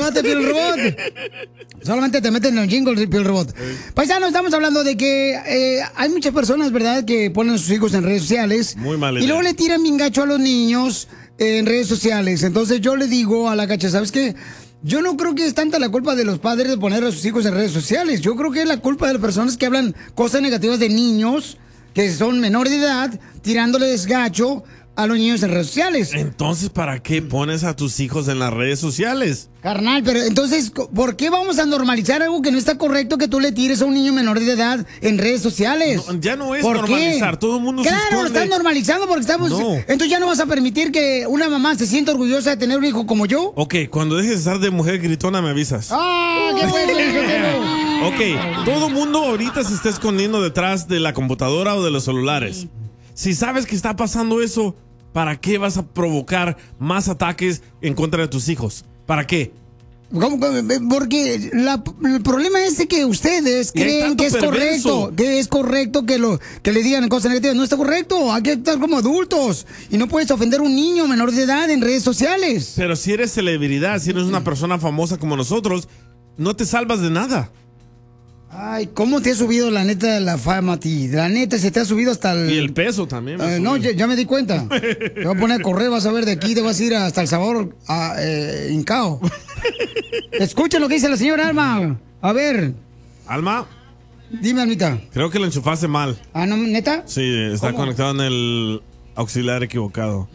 vato de Piel Robot. Solamente te meten en el jingle de Piel Robot. Paisano, estamos hablando de que hay muchas personas, ¿verdad?, que ponen a sus hijos en redes sociales. Muy mal. Y luego le tiran bien gacho a los niños en redes sociales. Entonces yo le digo a la Cacha, ¿sabes qué? Yo no creo que es tanta la culpa de los padres de poner a sus hijos en redes sociales. Yo creo que es la culpa de las personas que hablan cosas negativas de niños que son menores de edad, tirándoles gacho a los niños en redes sociales. Entonces, ¿para qué pones a tus hijos en las redes sociales? Carnal, pero entonces, ¿por qué vamos a normalizar algo que no está correcto que tú le tires a un niño menor de edad en redes sociales? No, ya no es ¿Por normalizar, qué? todo el mundo se Claro, esconde. lo están normalizando porque estamos... No. Entonces ya no vas a permitir que una mamá se sienta orgullosa de tener un hijo como yo. Ok, cuando dejes de estar de mujer gritona me avisas. ¡Ah, qué bueno! Ok, todo el mundo ahorita se está escondiendo detrás de la computadora o de los celulares. Si sabes que está pasando eso, ¿para qué vas a provocar más ataques en contra de tus hijos? ¿Para qué? ¿Cómo? Porque el problema es de que ustedes Y hay creen tanto que es perverso. correcto que le digan cosas negativas. No está correcto, hay que estar como adultos. Y no puedes ofender a un niño menor de edad en redes sociales. Pero si eres celebridad, si eres una persona famosa como nosotros, no te salvas de nada. Ay, ¿cómo te ha subido la neta la fama a ti? La neta se te ha subido hasta el... Y el peso también. no, ya me di cuenta. Te voy a poner a correr, vas a ver, de aquí te vas a ir hasta El Salvador, hincao. Escucha lo que dice la señora Alma. A ver. Alma. Dime, Almita. Creo que la enchufaste mal. Ah, ¿no, neta? Sí, está ¿Cómo? conectado en el auxiliar equivocado.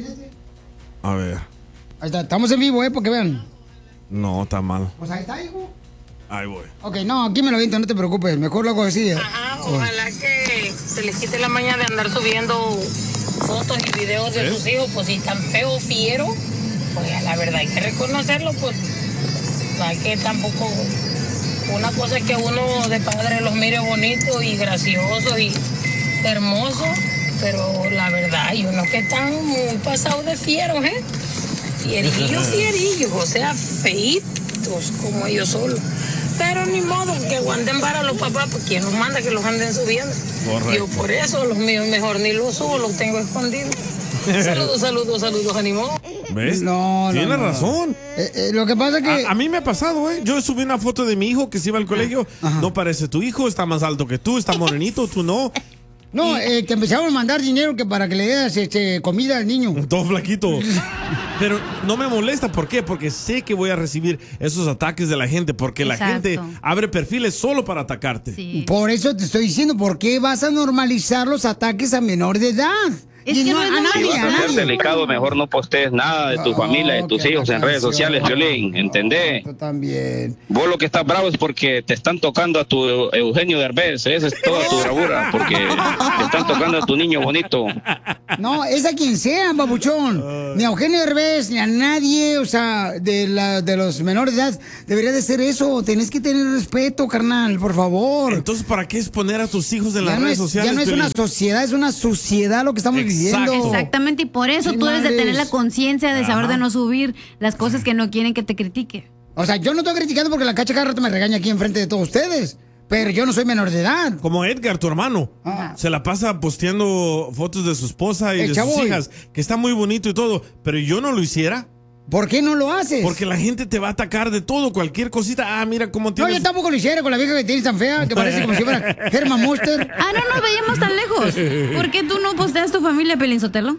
A ver. Ahí está, estamos en vivo, porque vean. No, está mal. Pues ahí está, hijo. Ahí voy. Ok, no, aquí me lo aviento, no te preocupes. Mejor lo hago así. Ajá, ojalá que se les quite la maña de andar subiendo fotos y videos de sus hijos, pues si tan feo, fiero, pues la verdad hay que reconocerlo, pues no hay que tampoco, una cosa es que uno de padre los mire bonitos y graciosos y hermosos, pero la verdad hay unos que están muy pasados de fieros, fierillos, o sea, feitos como ellos solos. Pero ni modo, que aguanten para los papás, pues quien los manda que los anden subiendo. Correcto. Yo por eso los míos mejor ni los subo, los tengo escondidos. Saludos, ánimo. ¿Ves? No, Tienes no. razón. Lo que pasa es que... A mí me ha pasado, ¿eh? Yo subí una foto de mi hijo que se iba al colegio. Ajá. No parece tu hijo, está más alto que tú, está morenito, tú no. No, te empezaron a mandar dinero que para que le des comida al niño. Todo flaquito. Pero no me molesta, ¿por qué? Porque sé que voy a recibir esos ataques de la gente, porque la gente abre perfiles solo para atacarte. Sí. Por eso te estoy diciendo, ¿por qué vas a normalizar los ataques a menor de edad? Es Y que no, no es a nadie, Si vas a a ser nadie. delicado, mejor no postees nada de tu familia, de tus hijos en redes sociales, Violín, ¿entendés? Tú también. Vos lo que estás bravo es porque te están tocando a tu Eugenio Derbez, esa es toda tu bravura, porque te están tocando a tu niño bonito. No, es a quien sea, babuchón. Ni a Eugenio Derbez, ni a nadie, o sea, de los menores de edad. Debería de ser eso. Tenés que tener respeto, carnal, por favor. Entonces, ¿para qué exponer a tus hijos en las Ya no redes es, sociales? ya no es Piolín? una sociedad, es una suciedad lo que estamos viviendo. Exactamente, y por eso Sí, tú debes de tener madres. la conciencia de saber Ajá. de no subir las cosas que no quieren que te critique. O sea, yo no estoy criticando porque la Cacha cada rato me regaña aquí enfrente de todos ustedes. Pero yo no soy menor de edad. Como Edgar, tu hermano. Ah. Se la pasa posteando fotos de su esposa y El de sus chavo. hijas, que está muy bonito y todo, pero yo no lo hiciera. ¿Por qué no lo haces? Porque la gente te va a atacar de todo, cualquier cosita. Ah, mira cómo No, tienes... yo tampoco lo hiciera con la vieja que tienes tan fea, que parece como si fuera Herman Monster. Ah, no nos vayamos tan lejos. ¿Por qué tú no posteas tu familia, Pelín Sotelo?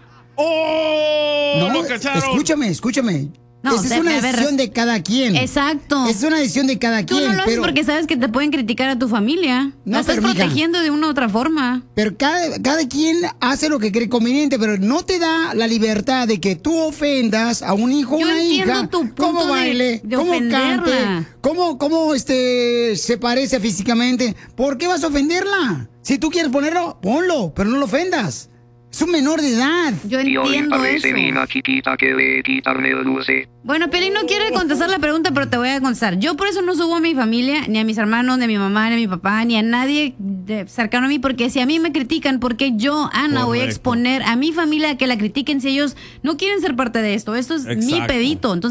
¡Oh! No, ¡Lo cacharon! escúchame. No, Esa es una a ver, decisión de cada quien. Exacto. Es una decisión de cada Tú quien. no lo haces pero, porque sabes que te pueden criticar a tu familia. No, La estás pero, mija, protegiendo de una u otra forma. pero cada quien hace lo que cree conveniente, pero no te da la libertad de que tú ofendas a un hijo o Yo una entiendo hija. tu punto Cómo de- baile, de cómo ofenderla. cante, cómo se parece físicamente. ¿Por qué vas a ofenderla? Si tú quieres ponerlo, ponlo, pero no lo ofendas. Es un menor de edad. Yo Piolín entiendo parece eso. niña chiquita que le quitan el dulce. Bueno, Pelín no quiere contestar la pregunta, pero te voy a contestar. Yo por eso no subo a mi familia, ni a mis hermanos, ni a mi mamá, ni a mi papá, ni a nadie cercano a mí, porque si a mí me critican, porque yo, Ana, voy a Correcto. exponer a mi familia a que la critiquen si ellos no quieren ser parte de esto? Esto es mi Exacto. pedito. Entonces,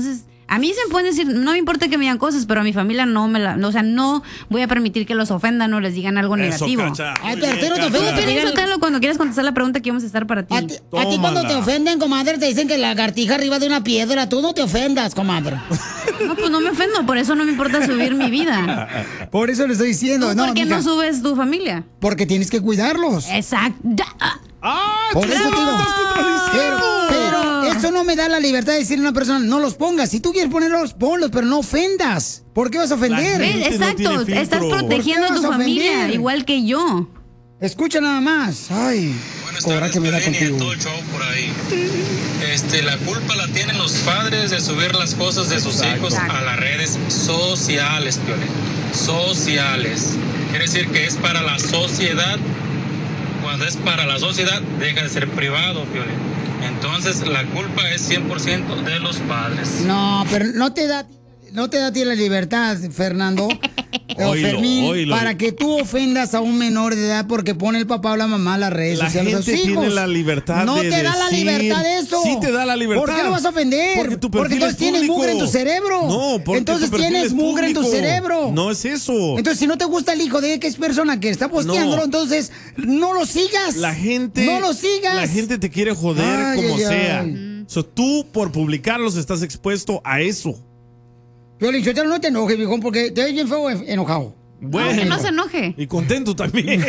A mí se me pueden decir, no me importa que me digan cosas, pero a mi familia no voy a permitir que los ofendan o les digan algo negativo. Cacha. Ay, Muy pero bien, tú no te Cacha. ofendes. Piolín Sotelo, cuando quieras contestar la pregunta que íbamos a estar para ti. A ti cuando te ofenden, comadre, te dicen que la lagartija arriba de una piedra. Tú no te ofendas, comadre. No, pues no me ofendo, por eso no me importa subir mi vida. Por eso le estoy diciendo. ¿Por qué mija, no subes tu familia? porque tienes que cuidarlos. Exacto. ¡Ah! Por eso te digo. estás contradiciendo! Pero eso no me da la libertad de decirle a una persona, no los pongas. Si tú quieres ponerlos, ponlos, pero no ofendas. ¿Por qué vas a ofender? La ¿Ves? gente no Exacto, tiene filtro. estás protegiendo a ¿Por qué tu vas a familia, ofender? igual que yo. Escucha nada más. Ay, Buenas coraje tardes, me da Piolín, y contigo. todo el show por ahí. La culpa la tienen los padres de subir las cosas de sus hijos a las redes sociales, Piolín. Sociales. Quiere decir que es para la sociedad. Cuando es para la sociedad, deja de ser privado, Piolín. Entonces, la culpa es 100% de los padres. No, pero no te da a ti la libertad, Fernando. O Oílo, Fermín, oílo. para que tú ofendas a un menor de edad porque pone el papá o la mamá a las redes La sociales a gente sus hijos. tiene la libertad no de te da la decir- libertad de eso. Sí te da la libertad. ¿Por qué lo vas a ofender? Porque tu perfil entonces es tienes público. mugre en tu cerebro. No, porque entonces tu perfil tienes es mugre en tu público. cerebro. No es eso. Entonces, si no te gusta el hijo de X persona que está posteándolo, No. entonces no lo sigas. La gente. No lo sigas. La gente te quiere joder Ay, como ay, sea. ay. So, tú, por publicarlos, estás expuesto a eso. Piolín Sotelo, no te enojes, viejón, porque te ves bien feo enojado. Bueno. Que no se enoje. Y contento también.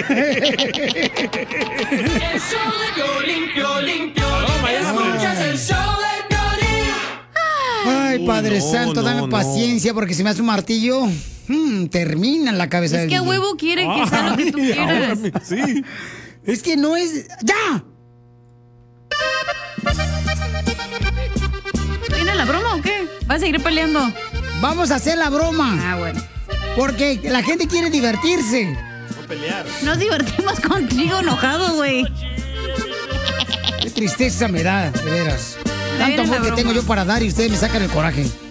Ay, Padre no, Santo, dame no. paciencia porque si me hace un martillo, termina en la cabeza Es del que a niño. huevo quiere que sea lo que tú Ay, ahora quieras. sí. Es que no es... ¡Ya! ¿Viene la broma o qué? ¿Vas a seguir peleando? Vamos a hacer la broma. Ah, bueno. Porque la gente quiere divertirse. Nos divertimos contigo enojado, güey. Qué tristeza me da, de veras. Ahí Tanto viene la amor que broma. tengo yo para dar y ustedes me sacan el coraje.